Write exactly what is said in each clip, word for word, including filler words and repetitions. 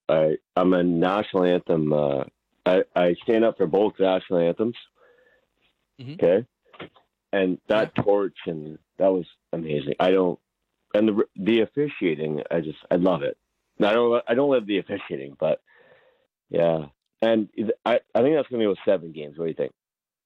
I I'm a national anthem. Uh, I I stand up for both national anthems. Mm-hmm. Okay, and that Yeah. torch and that was amazing. I don't and the the officiating. I just I love it. I don't I don't love the officiating, but yeah. And I I think that's going to go seven games. What do you think?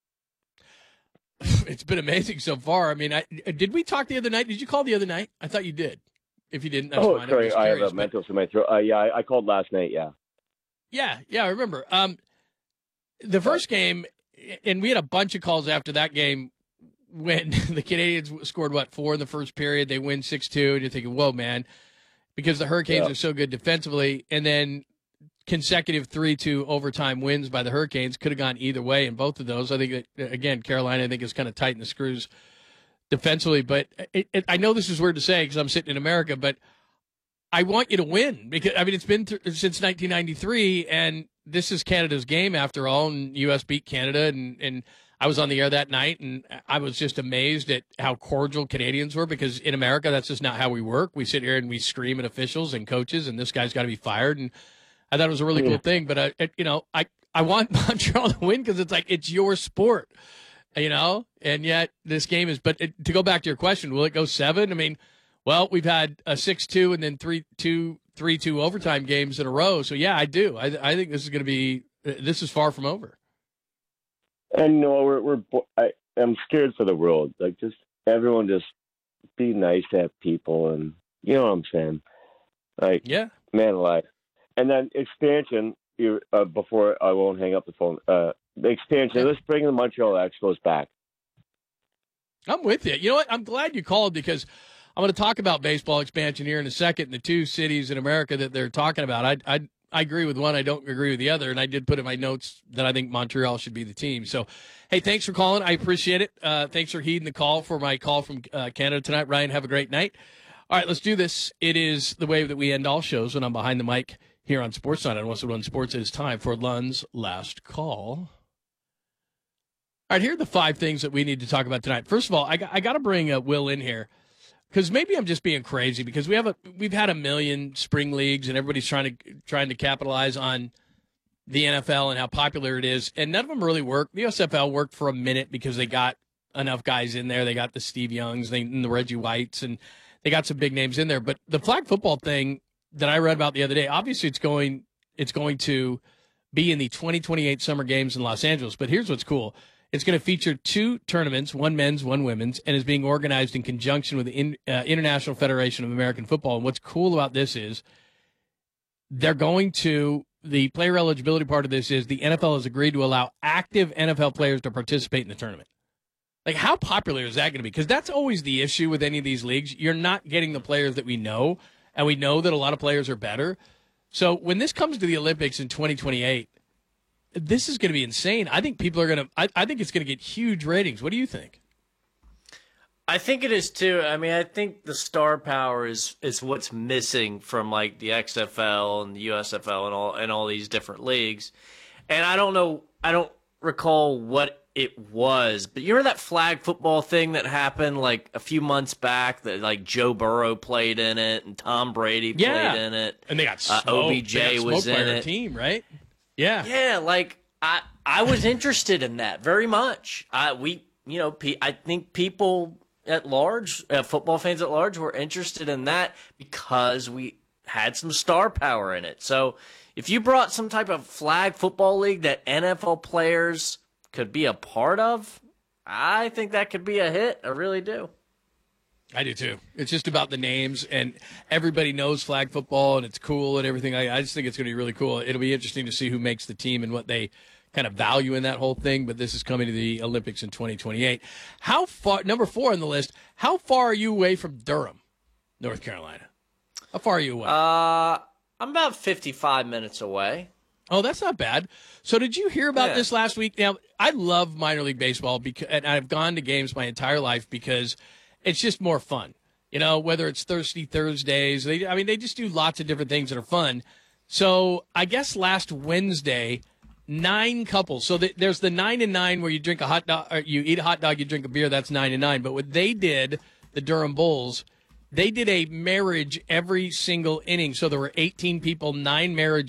It's been amazing so far. I mean, I, did we talk the other night? Did you call the other night? I thought you did. If you didn't, that's Oh, fine. sorry, I'm just I have curious, a but- mental in my throat. Uh, yeah, I, I called last night. Yeah. Yeah, yeah, I remember. Um, the first game, and we had a bunch of calls after that game when the Canadians scored, what, four in the first period. They win six two, and you're thinking, whoa, man, because the Hurricanes Yeah. are so good defensively. And then consecutive three two overtime wins by the Hurricanes could have gone either way in both of those. I think, that, again, Carolina, I think, is kind of tightened the screws defensively. But it, it, I know this is weird to say because I'm sitting in America, but I want you to win because, I mean, it's been th- since nineteen ninety-three, and this is Canada's game after all, and U S beat Canada, and, and I was on the air that night, and I was just amazed at how cordial Canadians were because in America, that's just not how we work. We sit here and we scream at officials and coaches, and this guy's got to be fired, and I thought it was a really cool thing, but, I, it, you know, I, I want Montreal to win because it's like it's your sport, you know, and yet this game is, but it, to go back to your question, will it go seven? I mean, well, we've had a six two and then three two, three two overtime games in a row. So, yeah, I do. I, I think this is going to be – this is far from over. And no, we're we're I I'm scared for the world. Like just everyone just be nice to have people, and you know what I'm saying. Like Yeah. man alive. And then expansion. You uh, before I won't hang up the phone. Uh, the expansion. Yeah. Let's bring the Montreal Expos back. I'm with you. You know what? I'm glad you called because I'm going to talk about baseball expansion here in a second in the two cities in America that they're talking about. I I I agree with one. I don't agree with the other. And I did put in my notes that I think Montreal should be the team. So, hey, thanks for calling. I appreciate it. Uh, thanks for heeding the call for my call from uh, Canada tonight. Ryan, have a great night. All right, let's do this. It is the way that we end all shows when I'm behind the mic here on Sportsnet on one oh one Sports. It is time for Lund's last call. All right, here are the five things that we need to talk about tonight. First of all, I got, I got to bring uh, Will in here. Because maybe I'm just being crazy because we have a we've had a million spring leagues and everybody's trying to trying to capitalize on the N F L and how popular it is, and none of them really work. The U S F L worked for a minute because they got enough guys in there. They got the Steve Youngs, they, and the Reggie Whites, and they got some big names in there. But the flag football thing that I read about the other day, obviously it's going it's going to be in the twenty twenty-eight Summer Games in Los Angeles. But here's what's cool. It's going to feature two tournaments, one men's, one women's, and is being organized in conjunction with the in, uh, International Federation of American Football. And what's cool about this is they're going to, the player eligibility part of this is the N F L has agreed to allow active N F L players to participate in the tournament. Like, how popular is that going to be? Because that's always the issue with any of these leagues. You're not getting the players that we know, and we know that a lot of players are better. So when this comes to the Olympics in twenty twenty-eight, this is going to be insane. I think people are going to I, – I think it's going to get huge ratings. What do you think? I think it is too. I mean, I think the star power is is what's missing from like the X F L and the U S F L and all and all these different leagues. And I don't know – I don't recall what it was, but you remember that flag football thing that happened like a few months back that like Joe Burrow played in it and Tom Brady Yeah. played in it. And they got Uh, smoked. O B J They got was smoked by in our it. team, right? Yeah. Yeah, like I I was interested in that very much. I we you know pe- I think people at large, uh, football fans at large, were interested in that because we had some star power in it. So if you brought some type of flag football league that N F L players could be a part of, I think that could be a hit. I really do. I do too. It's just about the names, and everybody knows flag football, and it's cool and everything. I, I just think it's going to be really cool. It'll be interesting to see who makes the team and what they kind of value in that whole thing. But this is coming to the Olympics in twenty twenty-eight. How far? Number four on the list. How far are you away from Durham, North Carolina? How far are you away? Uh, I'm about fifty-five minutes away. Oh, that's not bad. So did you hear about Yeah. this last week? Now, I love minor league baseball because, and I've gone to games my entire life because it's just more fun. You know, whether it's Thirsty Thursdays, they, I mean, they just do lots of different things that are fun. So I guess last Wednesday, nine couples. So th- there's the nine and nine where you drink a hot dog, or you eat a hot dog, you drink a beer. That's nine and nine. But what they did, the Durham Bulls, they did a marriage every single inning. So there were eighteen people, nine marriages.